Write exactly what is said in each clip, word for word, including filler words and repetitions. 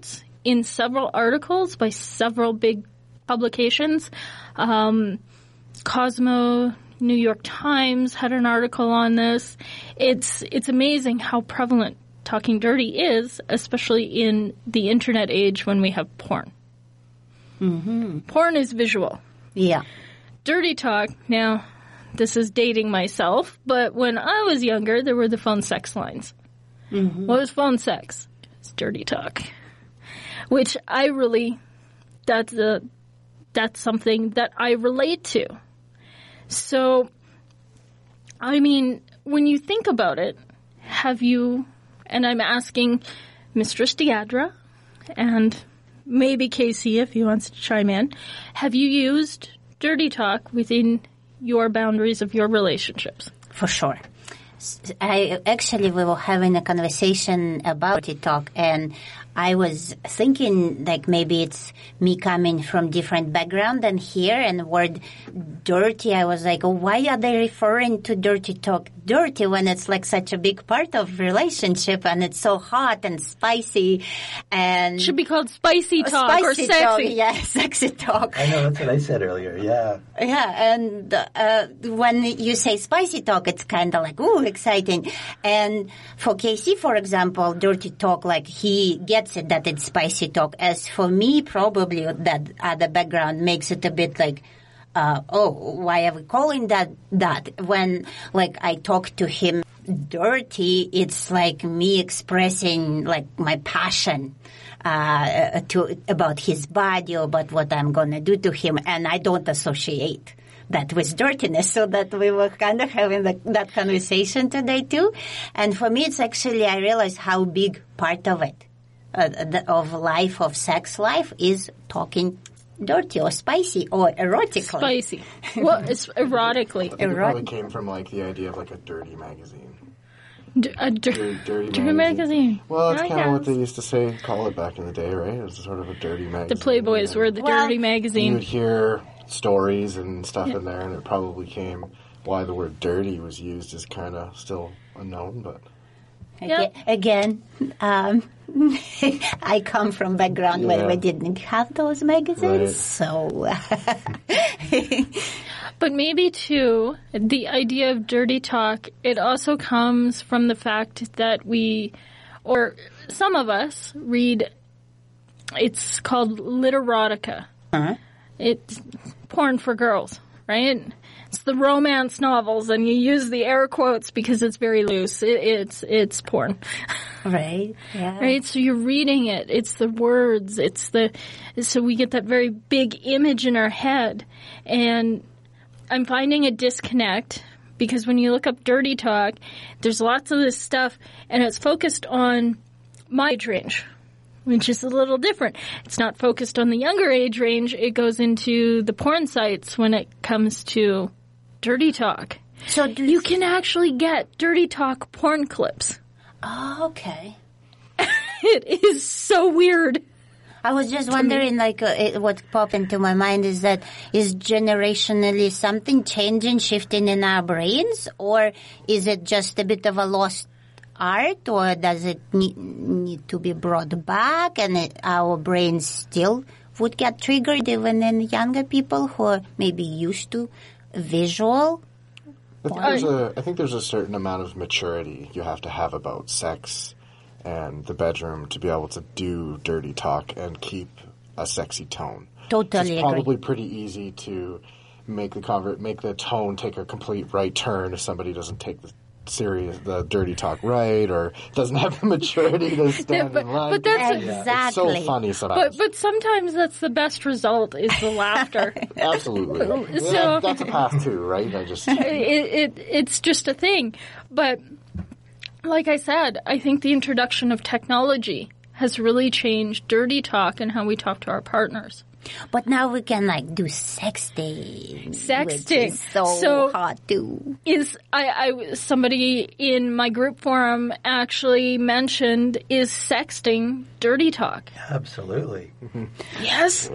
It's in several articles by several big publications. Um, Cosmo, New York Times had an article on this. It's it's amazing how prevalent talking dirty is, especially in the internet age when we have porn. Mm-hmm. Porn is visual. Yeah. Dirty talk, now, this is dating myself, but when I was younger, there were the phone sex lines. Mm-hmm. What was phone sex? It's dirty talk. Which I really, that's a, that's something that I relate to. So, I mean, when you think about it, have you, and I'm asking Mistress Deidre and maybe Casey if he wants to chime in, have you used dirty talk within your boundaries of your relationships? For sure. I actually, we were having a conversation about dirty talk, and I was thinking like maybe it's me coming from different background than here, and the word dirty, I was like, oh, why are they referring to dirty talk dirty when it's like such a big part of relationship and it's so hot and spicy and should be called spicy talk spicy or sexy. Talk, yeah, sexy talk. I know, that's what I said earlier, yeah. Yeah, and uh, when you say spicy talk, it's kind of like, ooh, exciting. And for Casey, for example, dirty talk, like he gets it that it's spicy talk. As for me, probably that other background makes it a bit like, uh, oh, why are we calling that that? When, like, I talk to him dirty, it's like me expressing, like, my passion uh, to about his body or about what I'm going to do to him, and I don't associate that with dirtiness, so that we were kind of having the, that conversation today, too. And for me, it's actually, I realized how big part of it, uh, the, of life, of sex life, is talking dirty or spicy or erotically. Spicy. Well, it's erotically. I think it probably came from like the idea of like a dirty magazine. D- a dir- Dirty, dirty, dirty magazine. magazine. Well, that's I kind of what guess. they used to say, call it back in the day, right? It was sort of a dirty magazine. The Playboys and were the Well, dirty You magazine. would hear stories and stuff Yeah. in there, and it probably came why the word dirty was used is kind of still unknown, but Yeah. Again, um, I come from background where Yeah. we didn't have those magazines, Right. so But maybe, too, the idea of dirty talk, it also comes from the fact that we, or some of us, read, it's called literotica. uh-huh. It's porn for girls, right? It's the romance novels, and you use the air quotes because it's very loose. It, it's it's porn, right, yeah, right? So you're reading it. It's the words. It's the so we get that very big image in our head, and I'm finding a disconnect because when you look up dirty talk, there's lots of this stuff, and it's focused on my age range, which is a little different. It's not focused on the younger age range. It goes into the porn sites when it comes to dirty talk. So do You can actually get dirty talk porn clips. Oh, okay. It is so weird. I was just wondering, like, uh, it, what popped into my mind is that is generationally something changing, shifting in our brains, or is it just a bit of a lost art, or does it need, need to be brought back, and it, our brains still would get triggered even in younger people who are maybe used to visual? I think, there's a, I think there's a certain amount of maturity you have to have about sex and the bedroom to be able to do dirty talk and keep a sexy tone. Totally It's agree. probably pretty easy to make the convert, make the tone take a complete right turn if somebody doesn't take the serious, the dirty talk right, or doesn't have the maturity to stand but- in line. but that's- Exactly. It's so funny But sometimes. but sometimes that's the best result is the laughter. Absolutely. So- Yeah, that's a path too, right? I just it, it it's just a thing. But like I said, I think the introduction of technology has really changed dirty talk and how we talk to our partners. But now we can, like, do sexting. Which Sexting. is so, So- hot, too. Is I, I somebody in my group forum actually mentioned is sexting dirty talk? Absolutely. Yes.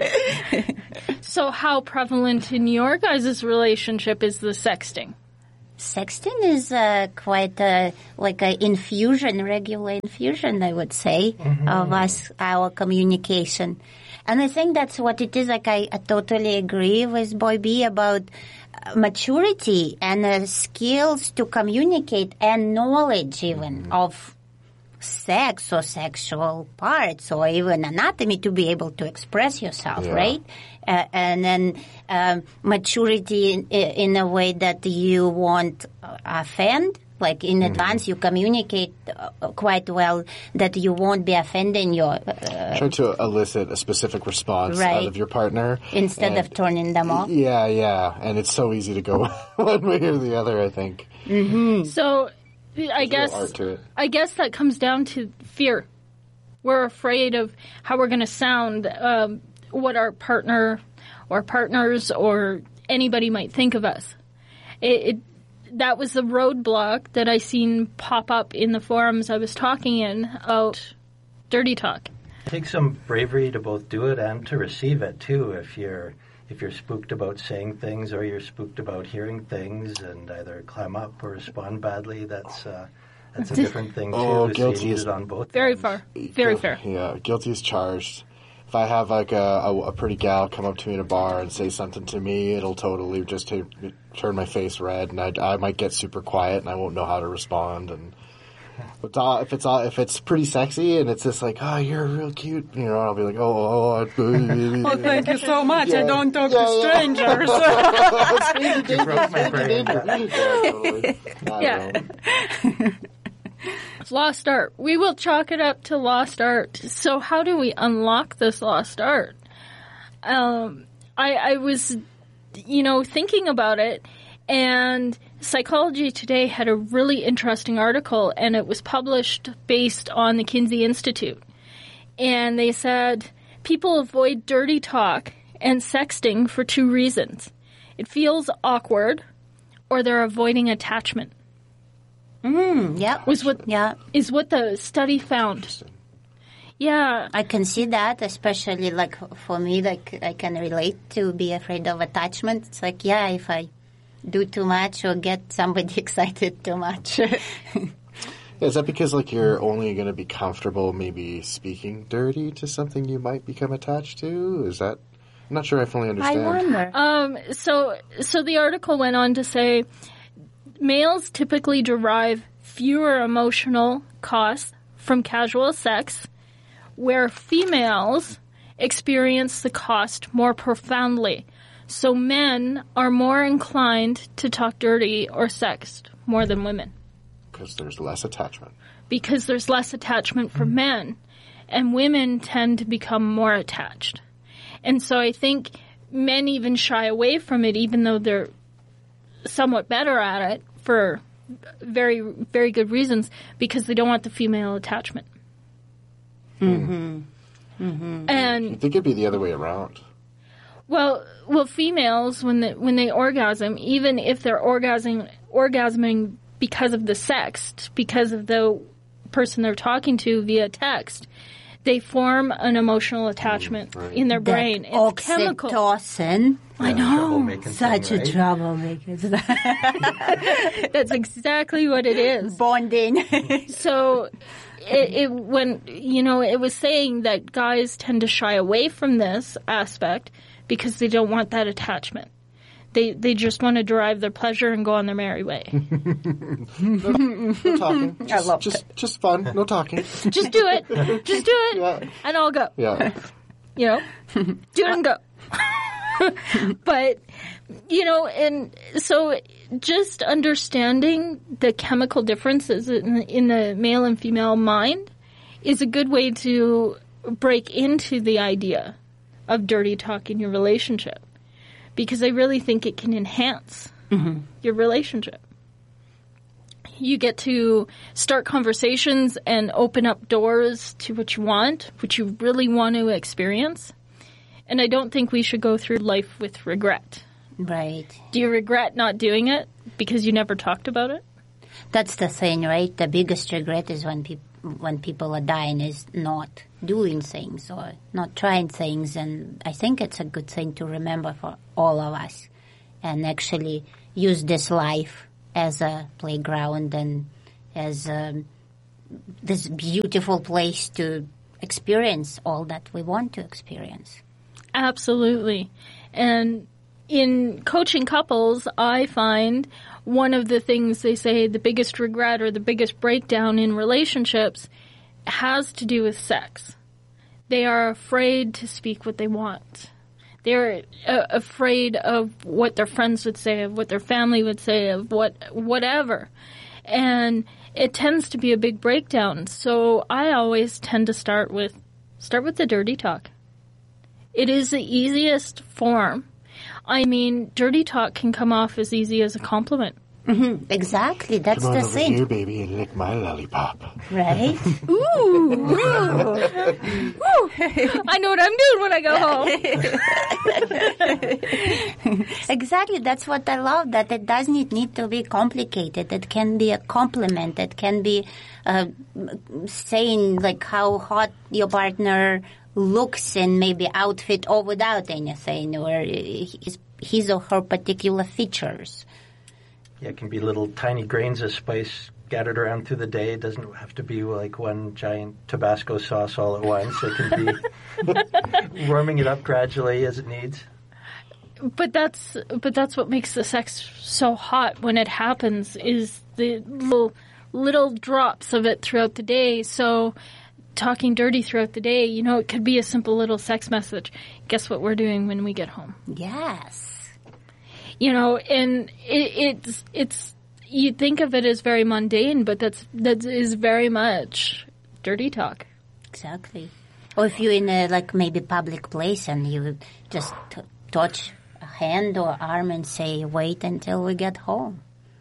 Absolutely. So how prevalent in your guys' relationship is the sexting? Sexting is uh, quite a, like an infusion, regular infusion, I would say, mm-hmm. of us, our communication. And I think that's what it is. Like, I, I totally agree with Boy B about maturity and uh, skills to communicate and knowledge even mm-hmm. of sex or sexual parts or even anatomy to be able to express yourself, yeah. right? Uh, and then um, maturity in, in a way that you won't offend. Like in mm-hmm. advance, you communicate uh, quite well that you won't be offending your... Uh, Try to elicit a specific response right. out of your partner. Instead and, of turning them off. Yeah, yeah. And it's so easy to go one way or the other, I think. Mm-hmm. So... I guess I guess that comes down to fear. We're afraid of how we're going to sound, um, what our partner or partners or anybody might think of us. It, it that was the roadblock that I seen pop up in the forums I was talking in about dirty talk. It takes some bravery to both do it and to receive it too. If you're If you're spooked about saying things or you're spooked about hearing things and either climb up or respond badly, that's uh, that's a different thing too. Oh, so guilty you is need it on both very ends. far, very fair. Yeah, guilty is charged. If I have like a, a, a pretty gal come up to me in a bar and say something to me, it'll totally just t- turn my face red, and I, I might get super quiet and I won't know how to respond. And But uh, if it's uh, if it's pretty sexy and it's just like, oh, you're real cute, you know, I'll be like, oh, oh, oh, oh thank you so much. Yeah. I don't talk yeah, to strangers. Yeah, You broke my brain. Yeah. Lost art. We will chalk it up to lost art. So how do we unlock this lost art? Um, I, I was, you know, thinking about it, and Psychology Today had a really interesting article, and it was published based on the Kinsey Institute. And they said people avoid dirty talk and sexting for two reasons. It feels awkward, or they're avoiding attachment. Mm, yeah. Was what yeah. is what the study found. Yeah. I can see that, especially like for me, like I can relate to be afraid of attachment. It's like, yeah, if I do too much or get somebody excited too much. Yeah, is that because like you're only going to be comfortable maybe speaking dirty to something you might become attached to? Is that... I'm not sure I fully understand. I wonder. Um, so, so the article went on to say males typically derive fewer emotional costs from casual sex, where females experience the cost more profoundly. So men are more inclined to talk dirty or sext more than women. Because there's less attachment. Because there's less attachment for men, and women tend to become more attached. And so I think men even shy away from it, even though they're somewhat better at it for very, very good reasons, because they don't want the female attachment. Mm-hmm. Mm-hmm. And I think it'd be the other way around. Well, well, females, when they, when they orgasm, even if they're orgasming, orgasming because of the sex, because of the person they're talking to via text, they form an emotional attachment mm, right. in their that brain. It's oxytocin. I know. Such thing, a right? troublemaker. That's exactly what it is. Bonding. So, it, it when you know, it was saying that guys tend to shy away from this aspect because they don't want that attachment. They they just want to derive their pleasure and go on their merry way. no, no talking. Just, I love just, it. just fun. No talking. Just do it. Just do it. Yeah. And I'll go. Yeah. You know? Do it and go. But, you know, and so just understanding the chemical differences in, in the male and female mind is a good way to break into the idea of dirty talk in your relationship. Because I really think it can enhance mm-hmm. your relationship. You get to start conversations and open up doors to what you want, what you really want to experience. And I don't think we should go through life with regret. Right. Do you regret not doing it because you never talked about it? That's the thing, right? The biggest regret is when people when people are dying is not doing things or not trying things. And I think it's a good thing to remember for all of us and actually use this life as a playground and as um, this beautiful place to experience all that we want to experience. Absolutely. And in coaching couples, I find one of the things they say the biggest regret or the biggest breakdown in relationships has to do with sex. They are afraid to speak what they want. They're uh, afraid of what their friends would say, of what their family would say, of what whatever. And it tends to be a big breakdown. So I always tend to start with start with the dirty talk. It is the easiest form. I mean, dirty talk can come off as easy as a compliment. Mm-hmm. Exactly, that's Come on the over thing. here, baby, and lick my lollipop. Right? Ooh, ooh, ooh. I know what I'm doing when I go home. Exactly, that's what I love, that it doesn't need to be complicated. It can be a compliment. It can be uh, saying like how hot your partner looks in maybe outfit or without anything, or his, his or her particular features. Yeah, it can be little tiny grains of spice scattered around through the day. It doesn't have to be like one giant Tabasco sauce all at once. It can be warming it up gradually as it needs. But that's but that's what makes the sex so hot when it happens, is the little little drops of it throughout the day. So talking dirty throughout the day, you know, it could be a simple little sex message. Guess what we're doing when we get home? Yes. You know, and it, it's it's you think of it as very mundane, but that's that is very much dirty talk. Exactly. Or if you're in a like maybe public place and you just t- touch a hand or arm and say, "Wait until we get home."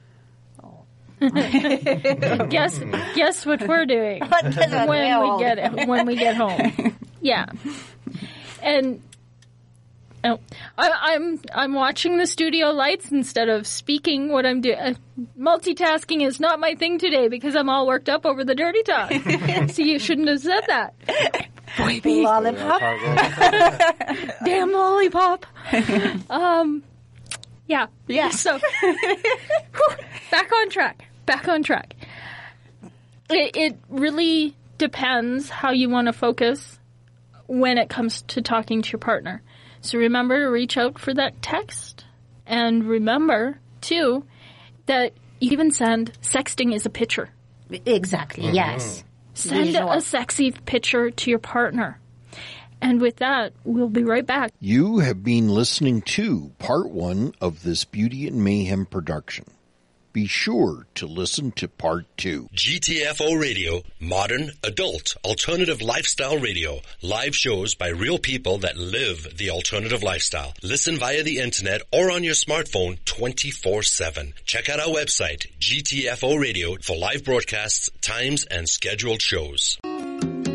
guess guess what we're doing What when we get when we get home. Yeah, and. Oh, I, I'm I'm watching the studio lights instead of speaking what I'm doing. Uh, multitasking is not my thing today because I'm all worked up over the dirty talk. So you shouldn't have said that. Baby. Lollipop. Damn lollipop. um, yeah. Yeah. So, whew, back on track. Back on track. It, it really depends how you want to focus when it comes to talking to your partner. So remember to reach out for that text. And remember, too, that you even send sexting is a picture. Exactly, mm-hmm. Yes. Send Visual. a sexy picture to your partner. And with that, we'll be right back. You have been listening to part one of this Beauty and Mayhem production. Be sure to listen to part two. G T F O Radio, modern, adult, alternative lifestyle radio. Live shows by real people that live the alternative lifestyle. Listen via the internet or on your smartphone twenty-four seven. Check out our website, G T F O Radio, for live broadcasts, times, and scheduled shows.